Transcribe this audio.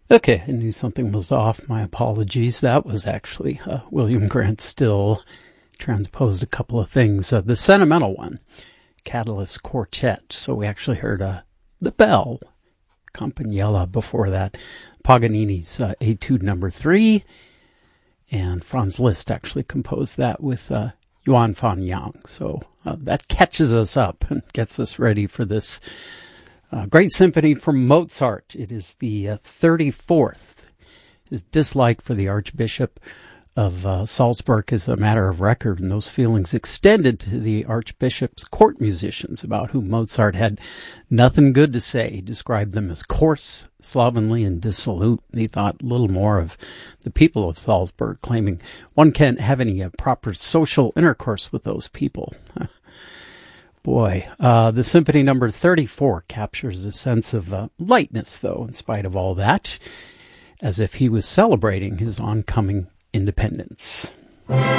Okay, I knew something was off. My apologies. That was actually William Grant Still transposed a couple of things. The sentimental one, Catalyst Quartet. So we actually heard the bell, Campanella before that, Paganini's Etude Number 3, and Franz Liszt actually composed that with Johann von Young. So that catches us up and gets us ready for this great symphony from Mozart. It is the 34th. His dislike for the Archbishop of Salzburg is a matter of record, and those feelings extended to the Archbishop's court musicians, about whom Mozart had nothing good to say. He described them as coarse, slovenly, and dissolute. He thought little more of the people of Salzburg, claiming one can't have any proper social intercourse with those people. Boy, the Symphony Number 34 captures a sense of lightness, though, in spite of all that, as if he was celebrating his oncoming independence.